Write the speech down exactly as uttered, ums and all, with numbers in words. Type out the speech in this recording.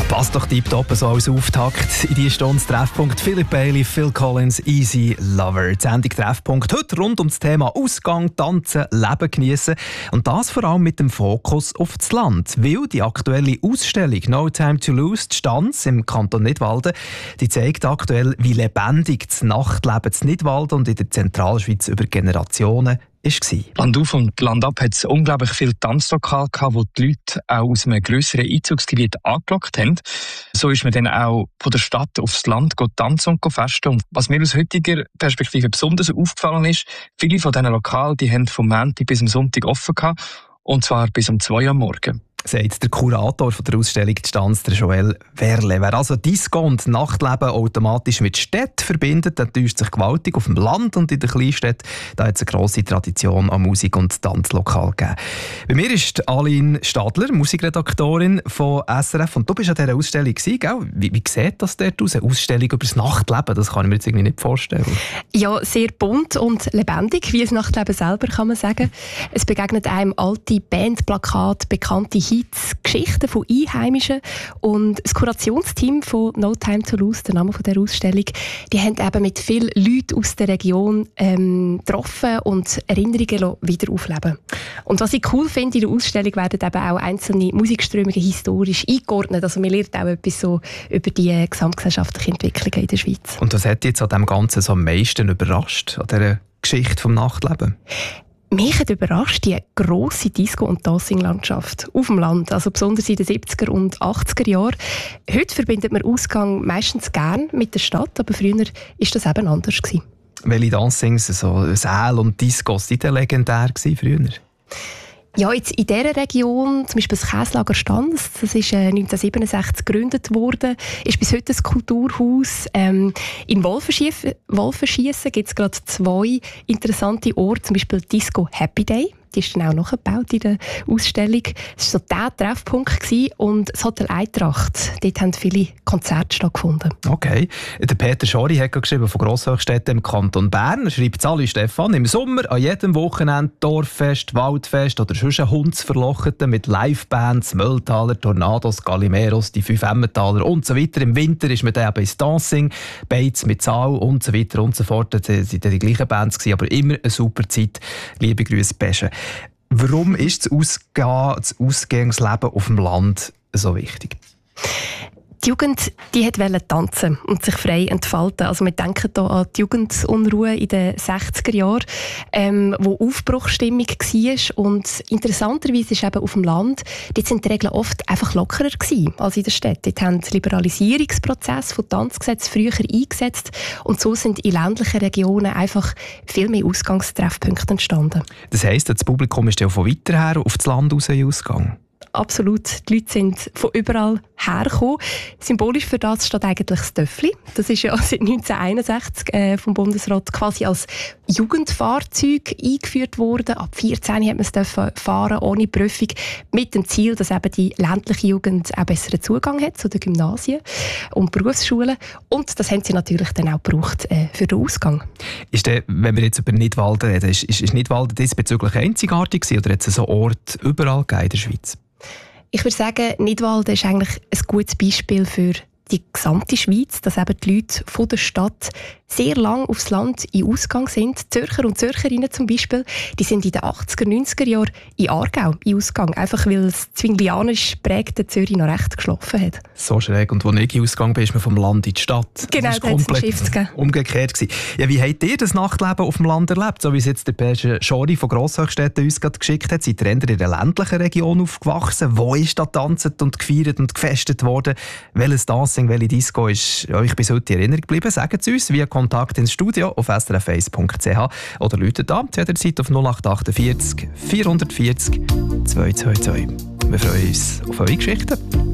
Passt doch tiptop so als Auftakt in die Stunde Treffpunkt. Philip Bailey, Phil Collins, Easy Lover. Die Sendung Treffpunkt heute rund um das Thema Ausgang, Tanzen, Leben geniessen. Und das vor allem mit dem Fokus auf das Land. Weil die aktuelle Ausstellung «No Time to Lose» die Stanz im Kanton Nidwalden, die zeigt aktuell, wie lebendig das Nachtleben in Nidwalden und in der Zentralschweiz über Generationen war. Land auf und Land ab hat es unglaublich viele Tanzlokale gehabt, wo die Leute auch aus einem grösseren Einzugsgebiet angelockt haben. So ist man dann auch von der Stadt aufs Land tanzen und festen. Und was mir aus heutiger Perspektive besonders aufgefallen ist, viele von diesen Lokalen, die haben vom Montag bis am Sonntag offen gehabt, und zwar bis um zwei Uhr am Morgen. Sagt der Kurator von der Ausstellung die Stanz, der Joel Werle. Wer also Disco und Nachtleben automatisch mit Städten verbindet, der täuscht sich gewaltig. Auf dem Land und in den Kleinstädten da hat es eine grosse Tradition an Musik- und Tanzlokal gegeben. Bei mir ist Aline Stadler, Musikredaktorin von S R F. Und du bist an dieser Ausstellung gewesen, gell? Wie, wie sieht das dort aus? Eine Ausstellung über das Nachtleben? Das kann ich mir jetzt irgendwie nicht vorstellen. Ja, sehr bunt und lebendig, wie das Nachtleben selber, kann man sagen. Es begegnet einem alte Bandplakate, bekannte Hits, Geschichten von Einheimischen, und das Kurationsteam von «No Time to Lose», der Name dieser Ausstellung, die haben eben mit vielen Leuten aus der Region ähm, getroffen und Erinnerungen wieder aufleben. Und was ich cool finde, in der Ausstellung werden eben auch einzelne Musikströmungen historisch eingeordnet. Also man lernt auch etwas so über die gesamtgesellschaftlichen Entwicklungen in der Schweiz. Und was hat dich jetzt an dem Ganzen so am meisten überrascht, an dieser Geschichte vom Nachtleben? Mich hat überrascht die grosse Disco- und Dancing-Landschaft auf dem Land, also besonders in den siebziger und achtziger Jahren. Heute verbindet man Ausgang meistens gern mit der Stadt, aber früher war das eben anders gewesen. Welche Dancings, so Säle und Discos, waren legendär früher? Ja, jetzt in dieser Region, zum Beispiel das Käslager Stanz, das ist äh, neunzehnhundertsiebenundsechzig gegründet worden, ist bis heute ein Kulturhaus. Ähm, in Wolfenschiessen gibt es gerade zwei interessante Orte, zum Beispiel Disco Happy Day. Die ist dann auch nachgebaut in der Ausstellung. Es war so der Treffpunkt gewesen. Und das Hotel Eintracht, dort haben viele Konzerte stattgefunden. Okay. Der Peter Schori hat geschrieben von Grosshöchstädten im Kanton Bern. Er schreibt, Sali Stefan, im Sommer an jedem Wochenende Dorffest, Waldfest oder sonst ein Hundsverlocheten mit Livebands, Mölltaler, Tornados, Galimeros, die fünf Emmentaler und so weiter. Im Winter ist man dann eben ins Dancing, Beiz mit Saal und so weiter und so fort. Das waren die gleichen Bands, aber immer eine super Zeit. Liebe Grüße, Pesche. Warum ist das, Ausgehen, das Ausgangsleben auf dem Land so wichtig? Die Jugend die wollte tanzen und sich frei entfalten. Also wir denken hier an die Jugendunruhe in den sechziger Jahren, ähm, wo Aufbruchsstimmung war. Und interessanterweise ist eben auf dem Land, dort sind die Regeln oft einfach lockerer gewesen als in der Stadt. Dort haben die Liberalisierungsprozesse von Tanzgesetzen früher eingesetzt und so sind in ländlichen Regionen einfach viel mehr Ausgangstreffpunkte entstanden. Das heisst, das Publikum ist ja von weiter her auf das Land raus ausgegangen? Absolut. Die Leute sind von überall hergekommen. Symbolisch für das steht eigentlich das Töffli. Das ist ja seit neunzehnhunderteinundsechzig äh, vom Bundesrat quasi als Jugendfahrzeug eingeführt worden. Ab vierzehn hat man es fahren ohne Prüfung, mit dem Ziel, dass eben die ländliche Jugend auch besseren Zugang hat zu den Gymnasien und Berufsschulen. Und das haben sie natürlich dann auch gebraucht äh, für den Ausgang. Ist der, wenn wir jetzt über Nidwalden reden, ist, ist, ist Nidwalden diesbezüglich einzigartig gewesen, oder hat es so Orte überall gegeben in der Schweiz? Ich würde sagen, Nidwalden ist eigentlich ein gutes Beispiel für die gesamte Schweiz, dass eben die Leute von der Stadt sehr lang aufs Land in Ausgang sind. Zürcher und Zürcherinnen zum Beispiel, die sind in den achtziger, neunziger Jahren in Aargau in Ausgang, einfach weil das zwinglianisch prägte Zürich noch recht geschlafen hat. So schräg. Und wo ich in Ausgang bin, ist man vom Land in die Stadt. Genau, das war komplett umgekehrt gewesen. Ja, wie habt ihr das Nachtleben auf dem Land erlebt? So wie es jetzt der Peter Schori von Grosshöchstädten uns gerade geschickt hat. Seid ihr in der ländlichen Region aufgewachsen? Wo ist da getanzt und gefeiert und gefestet worden? Welches Dancing, welche Disco ist euch bis heute in Erinnerung geblieben? Sagt es uns via Kontakt ins Studio auf s r f eins punkt c h oder läutet an zu jeder Zeit auf null acht achtundvierzig vierhundertvierzig zweihundertzweiundzwanzig. Wir freuen uns auf eure Geschichten.